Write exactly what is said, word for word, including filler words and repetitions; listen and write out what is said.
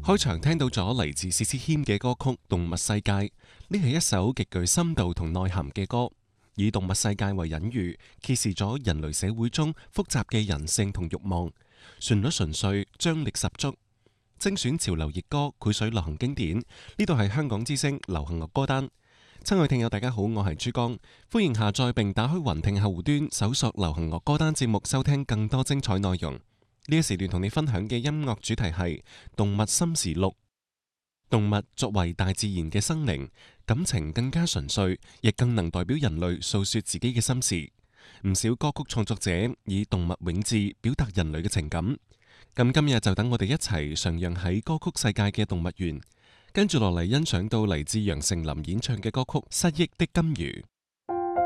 開場聽到咗嚟自薛之謙嘅歌曲《動物世界》，呢係一首極具深度同內涵嘅歌，以動物世界為隱喻，揭示咗人類社會中複雜嘅人性同慾望。旋律純粹，張力十足，精選潮流熱歌，繪水流行經典。呢度係香港之聲流行樂歌單。親愛聽友大家好，我係珠江，歡迎下載並打開雲聽客戶端，搜索流行樂歌單節目，收聽更多精彩內容。呢個時段同你分享嘅音樂主題係動物心時錄。動物作為大自然嘅生靈，感情更加純粹，亦更能代表人類訴說自己嘅心事。唔少歌曲創作者以動物永誌表達人類嘅情感。咁今日就等我哋一齊徜徉喺歌曲世界嘅動物園，跟住落嚟欣賞到嚟自楊丞琳演唱嘅歌曲《失憶的金魚》。